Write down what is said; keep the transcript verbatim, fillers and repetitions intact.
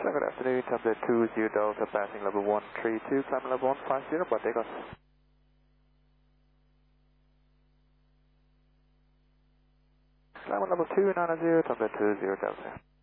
Good afternoon, Tablet two zero Delta, passing level one three two, climbing level one five zero, but take off. Climbing level two nine zero, Tablet two zero Delta.